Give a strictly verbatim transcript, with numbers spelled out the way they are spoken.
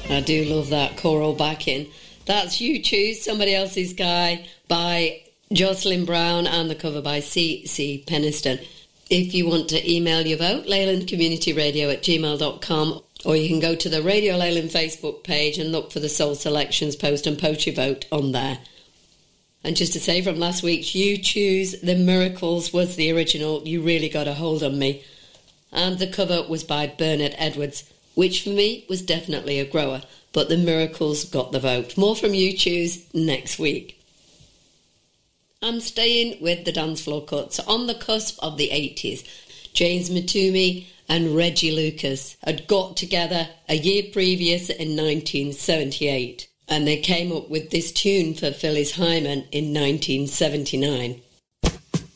I do love that choral backing. That's You Choose Somebody Else's Guy by Jocelyn Brown and the cover by C C Peniston. If you want to email your vote, leyland community radio at gmail dot com, or you can go to the Radio Leyland Facebook page and look for the Soul Selections post and post your vote on there. And just to say, from last week's You Choose, The Miracles was the original, You Really Got a Hold on Me. And the cover was by Bernard Edwards, which for me was definitely a grower, but The Miracles got the vote. More from You Choose next week. I'm staying with the dance floor cuts on the cusp of the eighties. James Matumi and Reggie Lucas had got together a year previous in nineteen seventy-eight, and they came up with this tune for Phyllis Hyman in nineteen seventy-nine.